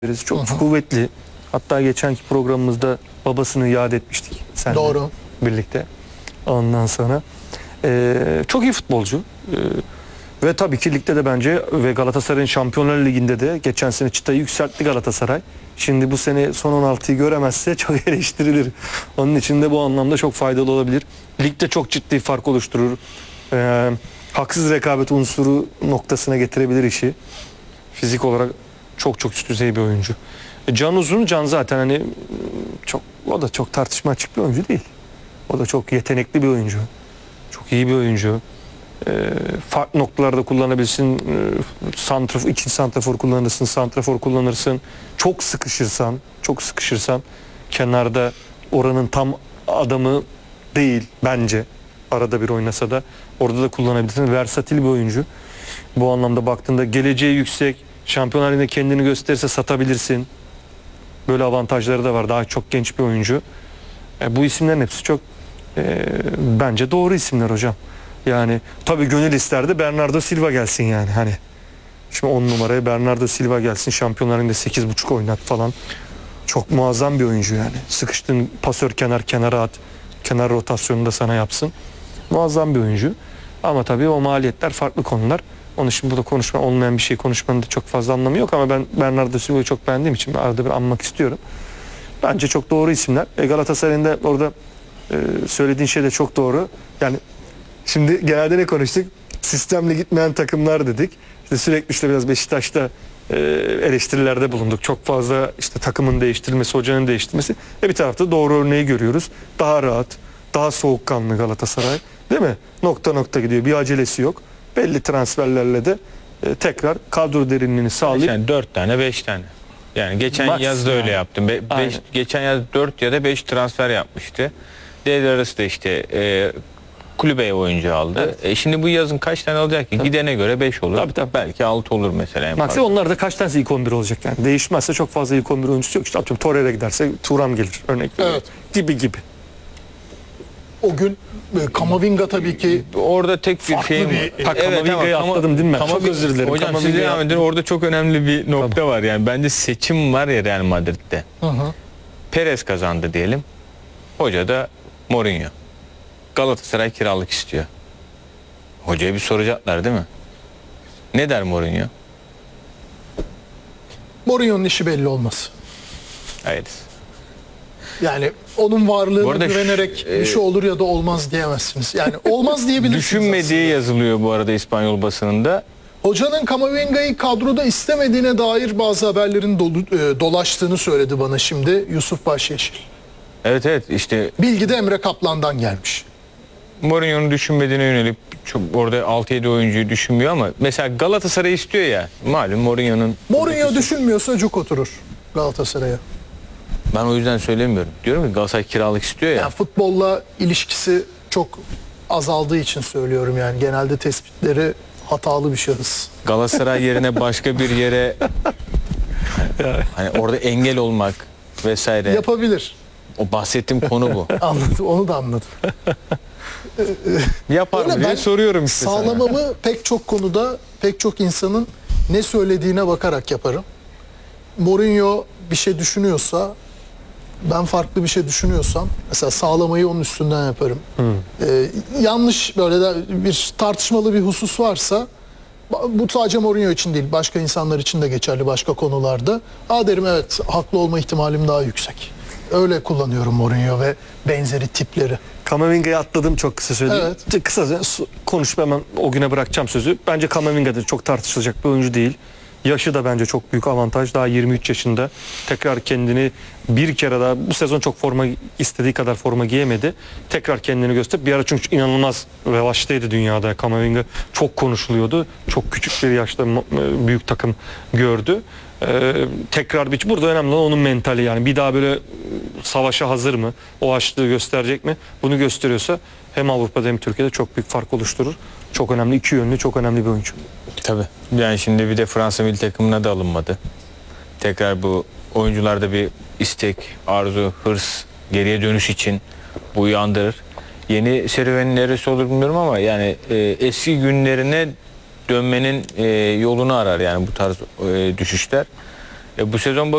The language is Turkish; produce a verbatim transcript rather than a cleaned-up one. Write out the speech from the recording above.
Çok Hı hı. kuvvetli. Hatta geçenki programımızda babasını yad etmiştik. Seninle Doğru. birlikte. Ondan sonra e, çok iyi futbolcu. E, ve tabii ki ligde de bence ve Galatasaray'ın Şampiyonlar Ligi'nde de geçen sene çıtayı yükseltti Galatasaray. Şimdi bu sene son on altıyı göremezse çok eleştirilir. Onun için de bu anlamda çok faydalı olabilir. Ligde çok ciddi fark oluşturur. E, haksız rekabet unsuru noktasına getirebilir işi. Fizik olarak çok çok üst düzey bir oyuncu. E, Can Uzun, Can zaten hani çok, o da çok tartışma açık bir oyuncu değil. O da çok yetenekli bir oyuncu. Çok iyi bir oyuncu. E, farklı noktalarda kullanabilsin. E, santrafor, ikinci santrafor kullanırsın, santrafor kullanırsın. Çok sıkışırsan, çok sıkışırsan kenarda oranın tam adamı değil bence. Arada bir oynasa da orada da kullanabilirsin. Versatil bir oyuncu. Bu anlamda baktığında geleceği yüksek. Şampiyonlar Ligi'nde kendini gösterirse satabilirsin. Böyle avantajları da var. Daha çok genç bir oyuncu. E, bu isimlerin hepsi çok e, bence doğru isimler hocam. Yani tabii gönül isterdi Bernardo Silva gelsin yani. Hani şimdi on numaraya Bernardo Silva gelsin. Şampiyonlar Ligi'nde sekiz buçuk oynat falan. Çok muazzam bir oyuncu yani. Sıkıştın pasör kenar kenara at. Kenar rotasyonunu da sana yapsın. Muazzam bir oyuncu. Ama tabii o maliyetler farklı konular. Onu şimdi burada konuşma olmayan bir şey konuşmanın da çok fazla anlamı yok ama ben Bernardo Silva'yı çok beğendiğim için arada bir anmak istiyorum. Bence çok doğru isimler. E Galatasaray'ın da orada e, söylediğin şey de çok doğru. Yani şimdi genelde ne konuştuk? Sistemle gitmeyen takımlar dedik. İşte sürekli işte biraz Beşiktaş'ta e, eleştirilerde bulunduk. Çok fazla işte takımın değiştirilmesi, hocanın değiştirmesi. E bir tarafta doğru örneği görüyoruz. Daha rahat, daha soğukkanlı Galatasaray. Değil mi? Nokta nokta gidiyor. Bir acelesi yok. Belli transferlerle de e, tekrar kadro derinliğini sağlayıp yani dört tane beş tane. Yani geçen Max yaz da yani. öyle yaptım. Be, beş, geçen yaz dört ya da beş transfer yapmıştı. Devre arası da işte e, kulübeye oyuncu aldı. Evet. E, şimdi bu yazın kaç tane alacak ki? Tabii. Gidene göre beş olur. Tabii, tabii. Belki altı olur mesela. En Maxi fazla. onlar da kaç tanesi ilk on bir olacak yani. Değişmezse çok fazla ilk on bir oyuncusu yok. İşte atıyorum Torreira giderse Turam gelir örnek veriyorum. Evet. Gibi gibi. O gün e, Kamavinga tabii ki Orada tek bir Farklı şeyim bir- Ha, Kamavinga'yı atladım değil mi? Çok özür dilerim. Hocam siz Kamavinga'yı devam edin. Orada çok önemli bir nokta var. Yani bence seçim var ya Real Madrid'de. hı hı. Perez kazandı diyelim. Hoca da Mourinho. Galatasaray kiralık istiyor. Hocaya bir soracaklar değil mi? Ne der Mourinho? Mourinho'nun işi belli olmaz. Hayır. Yani onun Bu varlığına arada güvenerek şu- e, bir şey olur ya da olmaz diyemezsiniz. Yani olmaz diyebilirsiniz. Düşünmediği yazılıyor bu arada İspanyol basınında. aslında. Hocanın Kamavinga'yı kadroda istemediğine dair bazı haberlerin dolu, e, dolaştığını söyledi bana şimdi Yusuf Başyeşil. Evet evet işte Bilgi de Emre Kaplan'dan gelmiş. Mourinho'nun düşünmediğine yönelik çok orada altı yedi oyuncuyu düşünmüyor ama mesela Galatasaray istiyor ya malum Mourinho'nun Mourinho düşünmüyorsa cuk oturur Galatasaray'a. ben o yüzden söylemiyorum. Diyorum ki Galatasaray kiralık istiyor ya. Yani futbolla ilişkisi çok azaldığı için söylüyorum yani. Genelde tespitleri hatalı bir şahıs. Galatasaray yerine başka bir yere hani orada engel olmak vesaire. Yapabilir. O bahsettiğim konu bu. Anladım, onu da anladım. Yapar mı Öyle diye ben soruyorum işte sana. Sağlamamı pek çok konuda pek çok insanın ne söylediğine bakarak yaparım. Mourinho bir şey düşünüyorsa, ben farklı bir şey düşünüyorsam mesela sağlamayı onun üstünden yaparım. Ee, yanlış böyle de bir tartışmalı bir husus varsa bu sadece Mourinho için değil başka insanlar için de geçerli başka konularda. Aa derim evet haklı olma ihtimalim daha yüksek. Öyle kullanıyorum Mourinho ve benzeri tipleri. Kamavinga'yı atladım çok kısa söyleyeyim. Evet. Kısa konuşma hemen o güne bırakacağım sözü. Bence Kamavinga da çok tartışılacak bir oyuncu değil. Yaşı da bence çok büyük avantaj. Daha yirmi üç yaşında. Tekrar kendini bir kere daha bu sezon çok forma istediği kadar forma giyemedi. Tekrar kendini gösterip bir ara çünkü inanılmaz revaçtaydı dünyada. Kamavinga çok konuşuluyordu. Çok küçük bir yaşta büyük takım gördü. Ee, tekrar bir burada önemli olan onun mentali yani bir daha böyle savaşa hazır mı? O açlığı gösterecek mi? Bunu gösteriyorsa hem Avrupa'da hem Türkiye'de çok büyük fark oluşturur. Çok önemli, iki yönlü, çok önemli bir oyuncu. Tabii. Yani şimdi bir de Fransa milli takımına da alınmadı. Tekrar bu oyuncularda bir istek, arzu, hırs, geriye dönüş için bu uyandırır. Yeni serüvenin neresi olur bilmiyorum ama yani e, eski günlerine dönmenin e, yolunu arar yani bu tarz e, düşüşler. E, bu sezon